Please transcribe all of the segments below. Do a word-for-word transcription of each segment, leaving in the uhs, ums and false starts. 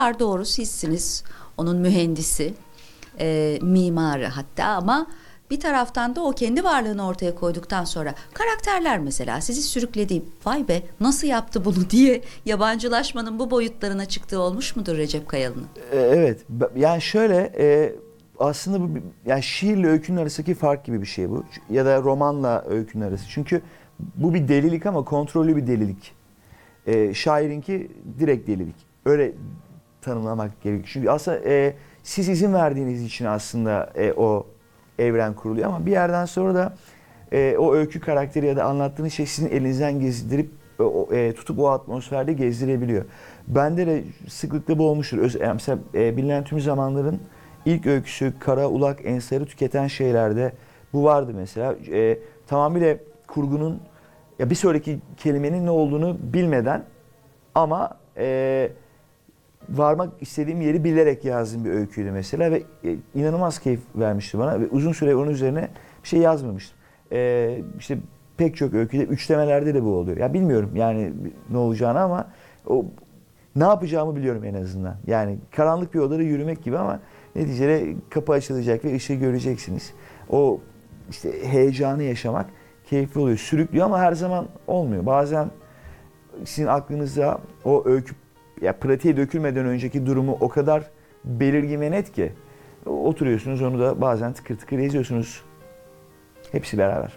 Doğru sizsiniz, onun mühendisi, e, mimarı hatta ama bir taraftan da o kendi varlığını ortaya koyduktan sonra karakterler mesela sizi sürüklediği vay be nasıl yaptı bunu diye yabancılaşmanın bu boyutlarına çıktığı olmuş mudur Recep Kayalı'nın? E, Evet, yani şöyle e, aslında bu bir- yani şiirle öykünün arasındaki fark gibi bir şey bu ya da romanla öykünün arası. Çünkü bu bir delilik ama kontrollü bir delilik. E, şairinki direkt delilik. Öyle tanımlamak gerekiyor. Çünkü aslında e, siz izin verdiğiniz için aslında e, o evren kuruluyor ama bir yerden sonra da e, o öykü karakteri ya da anlattığınız şey sizin elinizden gezdirip e, o, e, tutup o atmosferde gezdirebiliyor. Bende de sıklıkla bu olmuştur. Öz, yani mesela e, bilinen tüm zamanların ilk öyküsü Kara Ulak Ensar'ı tüketen şeylerde bu vardı mesela. E, tamamıyla kurgunun ya bir sonraki kelimenin ne olduğunu bilmeden ama e, varmak istediğim yeri bilerek yazdığım bir öyküydü mesela ve e, inanılmaz keyif vermişti bana ve uzun süre onun üzerine bir şey yazmamıştım. E, işte pek çok öyküde, üçlemelerde de bu oluyor. Ya bilmiyorum yani ne olacağını ama o ne yapacağımı biliyorum en azından. Yani karanlık bir odada yürümek gibi ama neticede kapı açılacak ve ışığı göreceksiniz. O işte heyecanı yaşamak keyifli oluyor. Sürüklüyor ama her zaman olmuyor. Bazen sizin aklınıza o öykü ya pratiğe dökülmeden önceki durumu o kadar belirgin ve net ki oturuyorsunuz onu da bazen tıkır tıkır yazıyorsunuz. Hepsi beraber.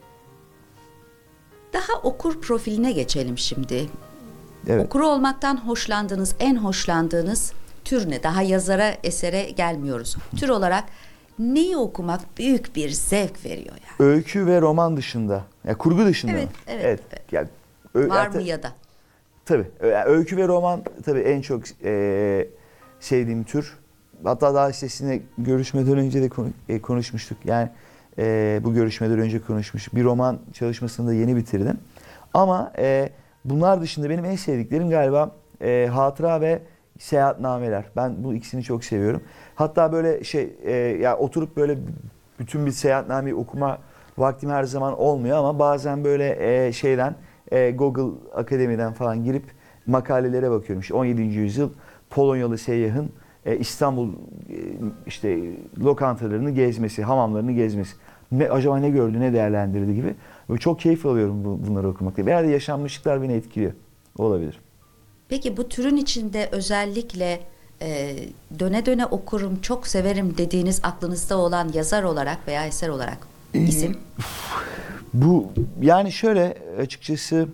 Daha okur profiline geçelim şimdi. Evet. Okuru olmaktan hoşlandığınız, en hoşlandığınız tür ne? Daha yazara, esere gelmiyoruz. Tür olarak neyi okumak büyük bir zevk veriyor yani. Öykü ve roman dışında. Ya kurgu dışında. Evet, mı? evet, evet. evet. Yani, ö- Var yani, mı ya da? Tabii. Yani öykü ve roman tabii en çok e, sevdiğim tür. Hatta daha işte sizinle görüşmeden önce de konu- e, konuşmuştuk. Yani e, bu görüşmeden önce konuşmuştuk. Bir roman çalışmasını da yeni bitirdim. Ama e, bunlar dışında benim en sevdiklerim galiba e, hatıra ve seyahatnameler. Ben bu ikisini çok seviyorum. Hatta böyle şey e, ya oturup böyle bütün bir seyahatnameyi okuma vaktim her zaman olmuyor ama bazen böyle e, şeyden e, Google Akademi'den falan girip makalelere bakıyorum. İşte on yedinci yüzyıl Polonyalı seyyahın e, İstanbul e, işte lokantalarını gezmesi, hamamlarını gezmesi. Ne, acaba ne gördü, ne değerlendirdi gibi. Ve çok keyif alıyorum bu, bunları okumakta. Veya da yaşanmışlıklar beni etkiliyor. Olabilir. Peki bu türün içinde özellikle e, döne döne okurum, çok severim dediğiniz aklınızda olan yazar olarak veya eser olarak isim? Bu yani şöyle açıkçası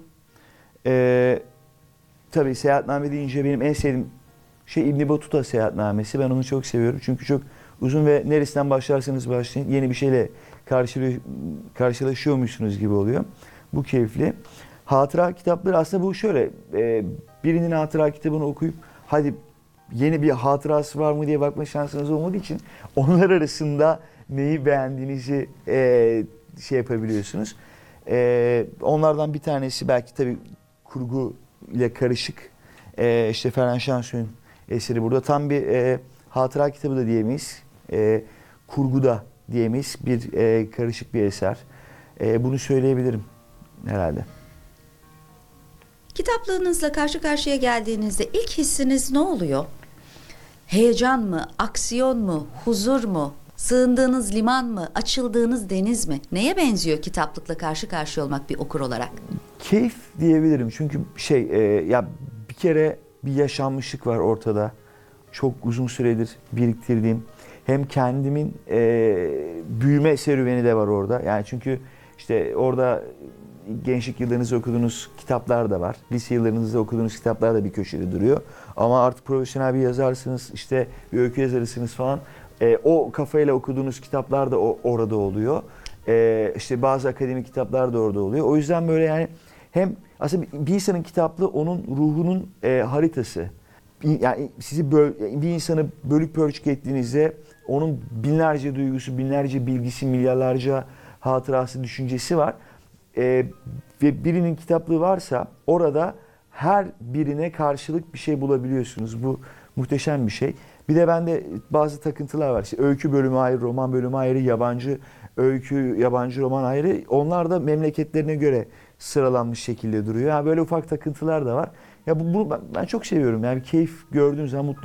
e, tabii seyahatname deyince benim en sevdiğim şey İbn Battuta seyahatnamesi. Ben onu çok seviyorum. Çünkü çok uzun ve neresinden başlarsanız başlayın yeni bir şeyle karşıla- karşılaşıyormuşsunuz gibi oluyor. Bu keyifli. Hatıra kitapları aslında bu şöyle e, birinin hatıra kitabını okuyup hadi yeni bir hatırası var mı diye bakma şansınız olmadığı için onlar arasında neyi beğendiğinizi e, şey yapabiliyorsunuz. E, onlardan bir tanesi belki tabii kurgu ile karışık. E, işte Ferhan Şensoy'un eseri burada. Tam bir e, hatıra kitabı da diyemeyiz. E, kurgu da diyemeyiz. Bir e, karışık bir eser. E, bunu söyleyebilirim herhalde. Kitaplığınızla karşı karşıya geldiğinizde ilk hissiniz ne oluyor? Heyecan mı, aksiyon mu, huzur mu, sığındığınız liman mı, açıldığınız deniz mi? Neye benziyor kitaplıkla karşı karşıya olmak bir okur olarak? Keyif diyebilirim. Çünkü şey e, ya bir kere bir yaşanmışlık var ortada. Çok uzun süredir biriktirdiğim hem kendimin e, büyüme serüveni de var orada. Yani çünkü işte orada gençlik yıllarınızda okuduğunuz kitaplar da var. Lise yıllarınızda okuduğunuz kitaplar da bir köşede duruyor. Ama artık profesyonel bir yazarsınız, işte bir öykü yazarısınız falan. E, o kafayla okuduğunuz kitaplar da o, orada oluyor. E, işte bazı akademik kitaplar da orada oluyor. O yüzden böyle yani hem aslında bir insanın kitaplığı onun ruhunun e, haritası. Yani sizi böl, bir insanı bölük pörçük ettiğinizde onun binlerce duygusu, binlerce bilgisi, milyarlarca hatırası, düşüncesi var. Ee, ve birinin kitaplığı varsa orada her birine karşılık bir şey bulabiliyorsunuz. Bu muhteşem bir şey. Bir de bende bazı takıntılar var. İşte öykü bölümü ayrı, roman bölümü ayrı, yabancı öykü, yabancı roman ayrı. Onlar da memleketlerine göre sıralanmış şekilde duruyor. Yani böyle ufak takıntılar da var. Ya bu, bu ben çok seviyorum. Yani keyif gördüğüm zaman mutlu